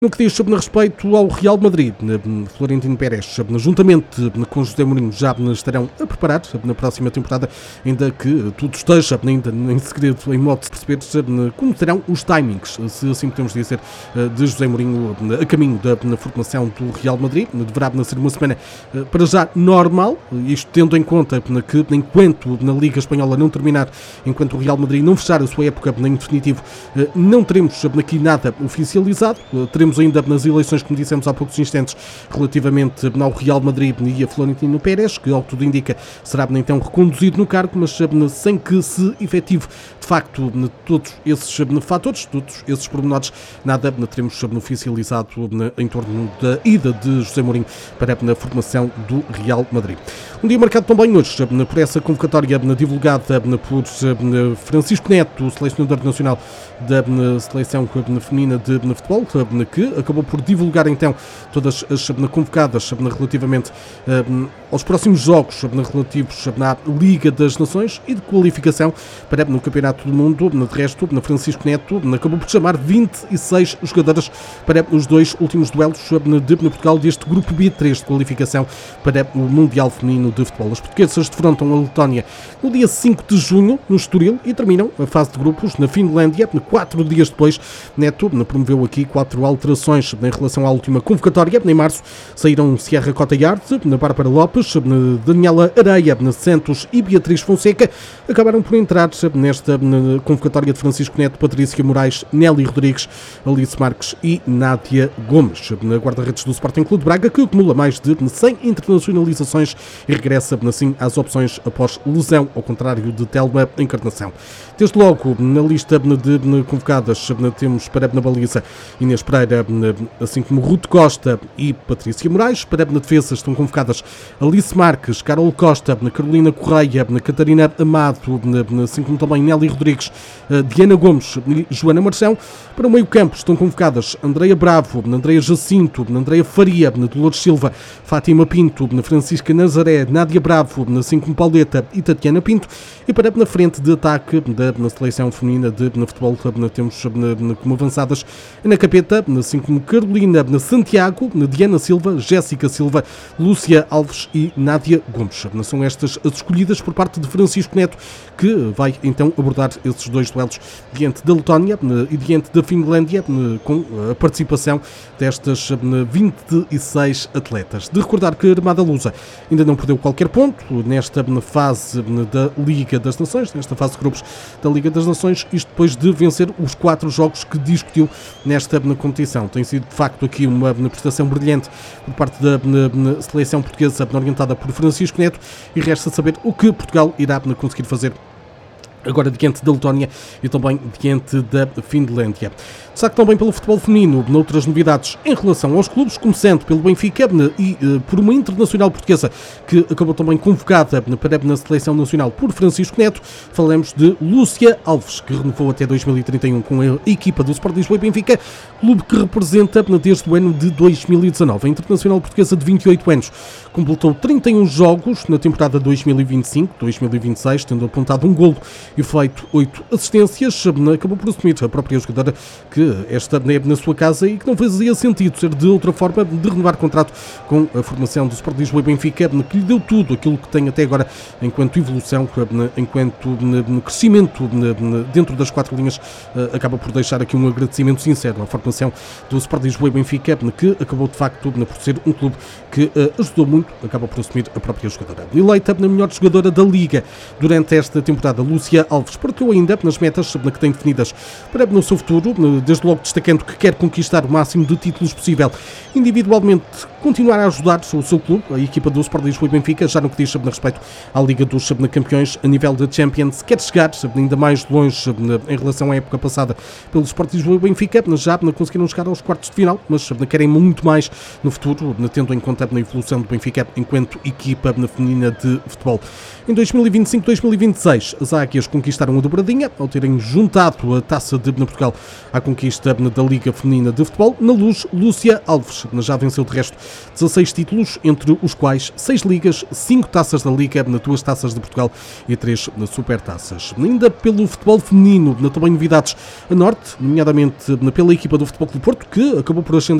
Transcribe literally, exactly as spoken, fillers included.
No que diz sobre respeito ao Real Madrid, Florentino Pérez, juntamente com José Mourinho, já estarão a preparar na próxima temporada, ainda que tudo esteja ainda em segredo, em modo de perceber como serão os timings, se assim podemos dizer, de José Mourinho a caminho da formação do Real Madrid. Deverá ser uma semana para já normal, isto tendo em conta que enquanto na Liga Espanhola não terminar, enquanto o Real Madrid não fechar a sua época em definitivo, não teremos aqui nada oficializado. Teremos ainda nas eleições, como dissemos há poucos instantes, relativamente ao Real Madrid e a Florentino Pérez, que ao que tudo indica será então reconduzido no cargo, mas sem que se efetive de facto todos esses fatores, todos esses pormenores, nada teremos oficializado em torno da ida de José Mourinho para a formação do Real Madrid. Um dia marcado também hoje por essa convocatória divulgada por Francisco Neto, selecionador nacional da seleção feminina de futebol, que acabou por divulgar então todas as convocadas relativamente aos próximos jogos relativos à Liga das Nações e de qualificação para no Campeonato do Mundo. De resto, Francisco Neto acabou por chamar vinte e seis jogadoras para os dois últimos duelos de Portugal deste Grupo B três de qualificação para o Mundial Feminino de Futebol. As portuguesas defrontam a Letónia no dia cinco de junho, no Estoril, e terminam a fase de grupos na Finlândia. Quatro dias depois, Neto promoveu aqui quatro alterações em relação à última convocatória. Em março saíram Sierra Cotayard, Bárbara Lopes, Daniela Areia, Santos e Beatriz Fonseca. Acabaram por entrar nesta convocatória de Francisco Neto Patrícia Moraes, Nelly Rodrigues, Alice Marques e Nádia Gomes. Na guarda-redes do Sporting Clube de Braga, que acumula mais de cem internacionalizações e regressa assim às opções após lesão, ao contrário de Telma Encarnação. Desde logo, na lista de convocadas, temos para na baliza Inês Pereira, assim como Ruth Costa e Patrícia Moraes. Para na defesa estão convocadas Alice Marques, Carol Costa, Carolina Correia, Catarina Amado, assim como também Nelly Rodrigues, Diana Gomes e Joana Marchão. Para o meio-campo estão convocadas Andreia Bravo, Andreia Jacinto, Andreia Faria, Dolores Silva, Fátima Pinto, Francisca Nazaré, Nádia Bravo, assim como Pauleta e Tatiana Pinto. E para na frente de ataque da na seleção feminina de na futebol, temos na, como avançadas na Capeta, assim como Carolina na Santiago, na Diana Silva, Jéssica Silva, Lúcia Alves e Nádia Gomes. São estas as escolhidas por parte de Francisco Neto, que vai então abordar esses dois duelos diante da Letónia e diante da Finlândia, com a participação destas vinte e seis atletas. De recordar que a Armada Lusa ainda não perdeu qualquer ponto nesta fase da Liga das Nações, nesta fase de grupos da Liga das Nações, isto depois de vencer os quatro jogos que discutiu nesta competição. Tem sido de facto aqui uma prestação brilhante por parte da seleção portuguesa, orientada por Francisco Neto, e resta saber o que Portugal irá conseguir fazer agora diante da Letónia e também diante da Finlândia. Destaque também pelo futebol feminino, noutras novidades em relação aos clubes, começando pelo Benfica e uh, por uma internacional portuguesa que acabou também convocada para a seleção nacional por Francisco Neto. Falamos de Lúcia Alves, que renovou até dois mil e trinta e um com a equipa do Sport Lisboa e Benfica, clube que representa desde o ano de dois mil e dezanove. A internacional portuguesa de vinte e oito anos completou trinta e um jogos na temporada dois mil e vinte e cinco dois mil e vinte e seis, tendo apontado um golo e feito oito assistências. Acabou por assumir a própria jogadora que esta é na sua casa e que não fazia sentido ser de outra forma de renovar contrato com a formação do Sport Lisboa e Benfica, que lhe deu tudo aquilo que tem até agora enquanto evolução, enquanto crescimento dentro das quatro linhas. Acaba por deixar aqui um agradecimento sincero à formação do Sport Lisboa e Benfica, que acabou de facto por ser um clube que ajudou muito, acaba por assumir a própria jogadora. Eleita na melhor jogadora da Liga durante esta temporada, Lúcia Alves partiu ainda nas metas que tem definidas para no seu futuro, desde logo destacando que quer conquistar o máximo de títulos possível. Individualmente, continuar a ajudar o seu clube, a equipa do Sport Lisboa e Benfica, já no que diz a respeito à Liga dos Campeões a nível da Champions, quer chegar ainda mais longe em relação à época passada pelo Sport Lisboa e Benfica. Já conseguiram chegar aos quartos de final, mas querem muito mais no futuro, tendo em conta a evolução do Benfica enquanto equipa feminina de futebol. Em dois mil e vinte e cinco dois mil e vinte e seis, as Águias conquistaram a dobradinha ao terem juntado a Taça de Portugal à conquista da Liga Feminina de Futebol. Na Luz, Lúcia Alves já venceu de resto dezasseis títulos, entre os quais seis ligas, cinco taças da Liga, duas taças de Portugal e três supertaças. Ainda pelo futebol feminino, também novidades a norte, nomeadamente pela equipa do Futebol Clube Porto, que acabou por ascender